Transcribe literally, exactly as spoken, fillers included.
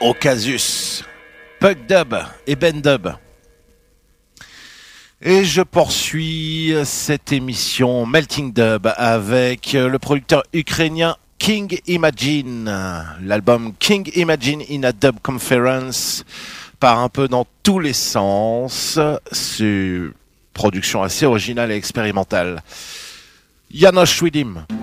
Ocasus, Pug Dub et Ben Dub. Et je poursuis cette émission Melting Dub avec le producteur ukrainien King Imagine. L'album King Imagine in a Dub Conference part un peu dans tous les sens. C'est une production assez originale et expérimentale. Janos Widim.